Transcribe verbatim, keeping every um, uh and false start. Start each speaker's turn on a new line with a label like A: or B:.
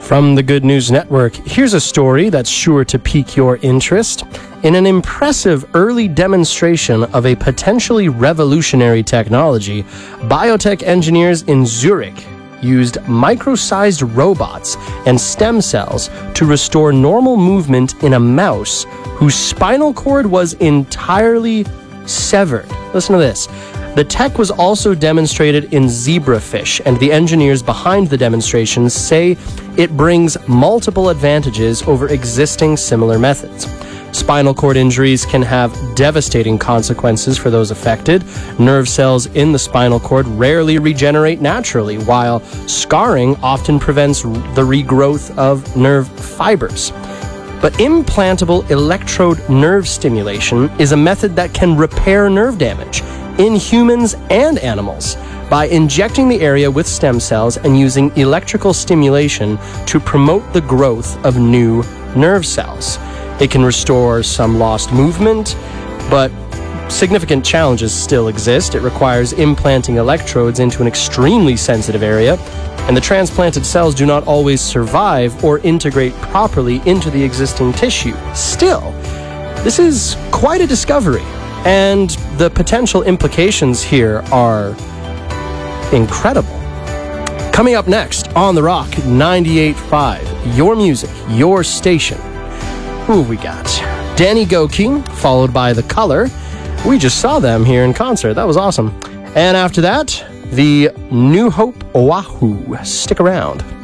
A: From the Good News Network, here's a story that's sure to pique your interest. In an impressive early demonstration of a potentially revolutionary technology, biotech engineers in Zurich used micro-sized robots and stem cells to restore normal movement in a mouse whose spinal cord was entirely severed. Listen to this. The tech was also demonstrated in zebrafish, and the engineers behind the demonstrations say it brings multiple advantages over existing similar methods. Spinal cord injuries can have devastating consequences for those affected. Nerve cells in the spinal cord rarely regenerate naturally, while scarring often prevents the regrowth of nerve fibers. But implantable electrode nerve stimulation is a method that can repair nerve damage in humans and animals by injecting the area with stem cells and using electrical stimulation to promote the growth of new nerve cells. It can restore some lost movement, but significant challenges still exist. It requires implanting electrodes into an extremely sensitive area, and the transplanted cells do not always survive or integrate properly into the existing tissue. Still, this is quite a discovery, and the potential implications here are incredible. Coming up next on The Rock ninety-eight point five, your music, your station. Who have we got? Danny Gokey, followed by The Color. We just saw them here in concert. That was awesome. And after that, the New Hope Oahu. Stick around.